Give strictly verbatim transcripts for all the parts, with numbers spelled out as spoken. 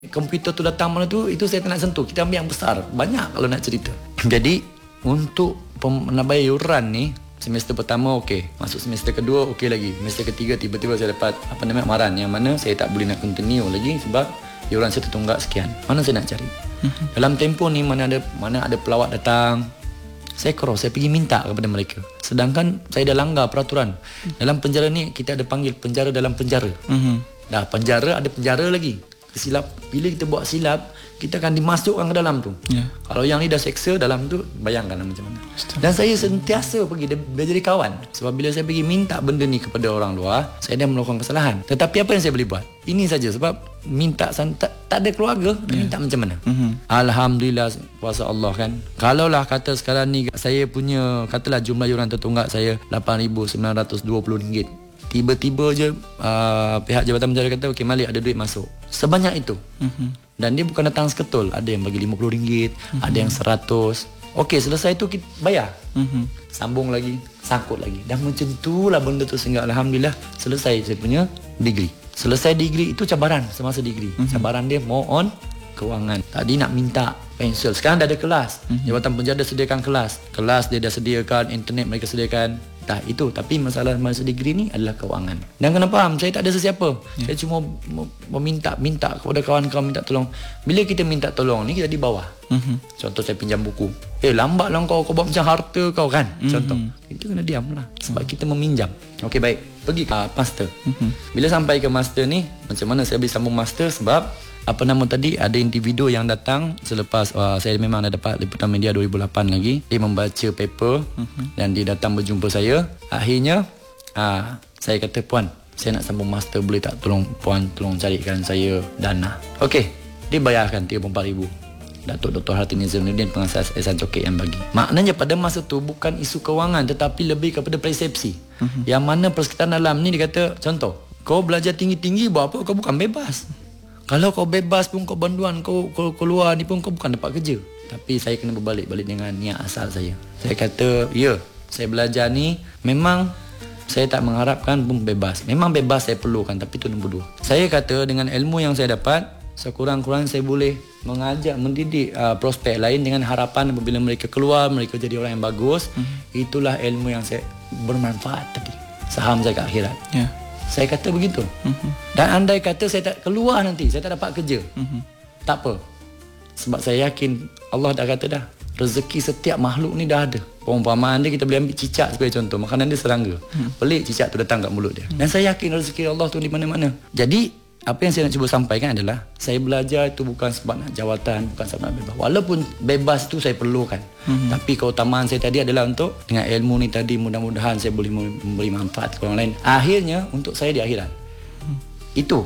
Komputer tu datang mana tu, itu saya tak nak sentuh. Kita ambil yang besar. Banyak kalau nak cerita. Jadi untuk penambah yuran ni, semester pertama okey, masuk semester kedua okey lagi, semester ketiga tiba-tiba saya dapat apa nama amaran yang mana saya tak boleh nak continue lagi sebab yuran saya tertunggak sekian. Mana saya nak cari? Dalam tempoh ni mana ada mana ada pelawat datang, saya cross, saya pergi minta kepada mereka. Sedangkan saya dah langgar peraturan. Dalam penjara ni kita ada panggil penjara dalam penjara. Mm-hmm. Dah penjara ada penjara lagi. Silap, bila kita buat silap, kita akan dimasukkan ke dalam tu. Yeah. Kalau yang ni dah seksa dalam tu, bayangkan macam mana. Dan saya sentiasa pergi dia jadi kawan. Sebab bila saya pergi minta benda ni kepada orang luar, saya dah melakukan kesalahan. Tetapi apa yang saya boleh buat? Ini saja, sebab minta tak, tak ada keluarga, yeah. minta macam mana? Mm-hmm. Alhamdulillah, kuasa Allah kan. Kalaulah kata sekarang ni saya punya, katalah jumlah yuran tertunggak saya lapan ribu sembilan ratus dua puluh ringgit. Tiba-tiba je uh, pihak Jabatan Penjara kata okey Malik ada duit masuk. Sebanyak itu. Mm-hmm. Dan dia bukan datang seketul. Ada yang bagi lima puluh ringgit, mm-hmm. ada yang seratus. Okey, selesai tu kita bayar. Mm-hmm. Sambung lagi, sangkut lagi. Dan macam itulah benda tu sehingga alhamdulillah selesai saya punya degree. Selesai degree itu cabaran semasa degree. Mm-hmm. Cabaran dia more on kewangan. Tadi nak minta pensel, sekarang dah ada kelas. Mm-hmm. Jabatan Penjara dah sediakan kelas. Kelas dia dah sediakan, internet mereka sediakan. Dah itu, tapi masalah masa degree ni adalah kewangan. Dan kena faham, saya tak ada sesiapa. Yeah. Saya cuma meminta minta kepada kawan-kawan minta tolong. Bila kita minta tolong ni kita di bawah. Mm-hmm. Contoh saya pinjam buku. Eh lambatlah kau kau buat macam harta kau kan. Mm-hmm. Contoh. Kita kena diamlah sebab kita meminjam. Okey baik. Pergi ke master. Mm-hmm. Bila sampai ke master ni, macam mana saya boleh sambung master sebab apa nama tadi, ada individu yang datang selepas uh, saya memang dah dapat liputan media dua ribu lapan lagi. Dia membaca paper uh-huh. dan dia datang berjumpa saya. Akhirnya uh, saya kata, puan, saya nak sambung master, boleh tak tolong puan tolong carikan saya dana. Okey, dia bayarkan tiga puluh empat ribu. Datuk Doktor Hartini Zainuddin, pengasas Ehsan Coket yang bagi. Maknanya pada masa tu bukan isu kewangan tetapi lebih kepada persepsi. Uh-huh. Yang mana persekitaran alam ni dia kata, contoh, kau belajar tinggi-tinggi buat apa? Kau bukan bebas. Kalau kau bebas pun kau banduan, kau, kau keluar ni pun kau bukan dapat kerja. Tapi saya kena berbalik-balik dengan niat asal saya. Saya kata, ya, saya belajar ni memang saya tak mengharapkan pun bebas. Memang bebas saya perlukan, tapi itu nombor dua. Saya kata dengan ilmu yang saya dapat, sekurang-kurang saya boleh mengajak, mendidik uh, prospek lain dengan harapan apabila mereka keluar, mereka jadi orang yang bagus. Mm-hmm. Itulah ilmu yang saya bermanfaat tadi. Saham saya ke akhirat. Ya. Yeah. Saya kata begitu. Uh-huh. Dan andai kata saya tak keluar nanti, saya tak dapat kerja. Uh-huh. Tak apa. Sebab saya yakin Allah dah kata dah, rezeki setiap makhluk ni dah ada. Perumpamaan dia, kita boleh ambil cicak sebagai contoh. Makanan dia serangga. Uh-huh. Pelik cicak tu datang kat mulut dia. Uh-huh. Dan saya yakin rezeki Allah tu di mana-mana. Jadi apa yang saya nak cuba sampaikan adalah, saya belajar itu bukan sebab nak jawatan, bukan sebab nak bebas. Walaupun bebas itu saya perlukan. Mm-hmm. Tapi keutamaan saya tadi adalah untuk, dengan ilmu ni tadi, mudah-mudahan saya boleh memberi manfaat ke orang lain. Akhirnya, untuk saya di akhirat. Mm-hmm. Itu.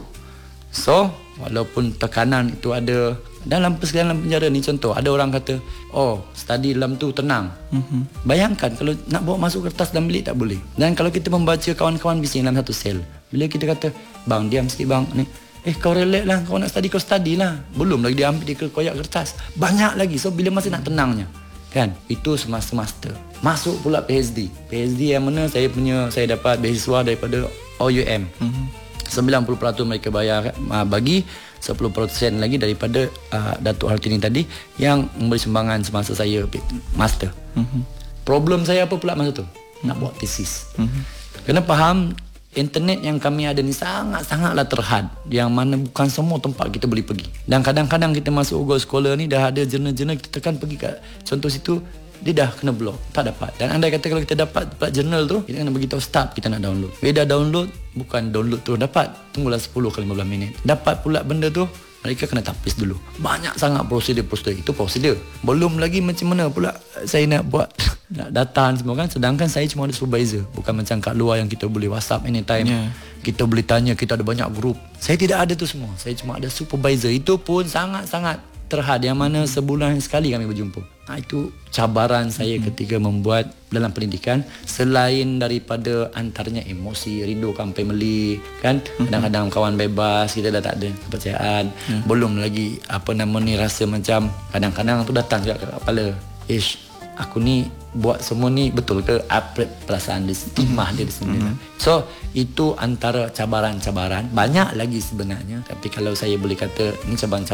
So, walaupun tekanan itu ada, dalam persekitaran penjara ni contoh, ada orang kata, oh, study dalam tu tenang. Mm-hmm. Bayangkan, kalau nak bawa masuk kertas dalam bilik tak boleh. Dan kalau kita membaca kawan-kawan bising dalam satu sel, bila kita kata, bang, diam sikit bang, ni, eh kau relax lah, kau nak study, kau study lah. Belum lagi dia ambil, dia koyak kertas. Banyak lagi, so bila masa nak tenangnya. Kan, itu semasa master. Masuk pula P H D. P H D yang mana saya punya, saya dapat beasiswa daripada O U M. Mm-hmm. sembilan puluh peratus mereka bayar, uh, bagi sepuluh peratus lagi daripada uh, Datuk Hartini tadi yang memberi sumbangan semasa saya master. Mm-hmm. Problem saya apa pula masa tu? Mm-hmm. Nak buat tesis. Mm-hmm. Kena faham, internet yang kami ada ni sangat-sangatlah terhad, yang mana bukan semua tempat kita boleh pergi. Dan kadang-kadang kita masuk Google Scholar ni dah ada jurnal-jurnal, kita tekan pergi kat contoh situ, dia dah kena block, tak dapat. Dan andai kata kalau kita dapat pula jurnal tu, kita kena beritahu start kita nak download. Bila dah download, bukan download tu dapat, tunggulah sepuluh ke lima belas minit. Dapat pula benda tu, mereka kena tapis dulu. Banyak sangat prosedur-prosedur. Itu prosedur. Belum lagi macam mana pula saya nak buat nak data semua kan. Sedangkan saya cuma ada supervisor. Bukan macam kat luar yang kita boleh WhatsApp anytime. Yeah. Kita boleh tanya, kita ada banyak grup. Saya tidak ada tu semua. Saya cuma ada supervisor. Itu pun sangat-sangat terhad, yang mana sebulan sekali kami berjumpa. Nah, itu cabaran saya hmm. ketika membuat dalam pendidikan. Selain daripada antaranya emosi, rindukan family kan, hmm. kadang-kadang kawan bebas, kita dah tak ada kepercayaan. hmm. Belum lagi apa nama ni, rasa macam kadang-kadang tu datang kat kepala, ish, aku ni buat semua ni betul ke, apa perasaan dia, stigma dia di sini. Mm-hmm. So itu antara cabaran-cabaran, banyak lagi sebenarnya, tapi kalau saya boleh kata ni cabaran-cabaran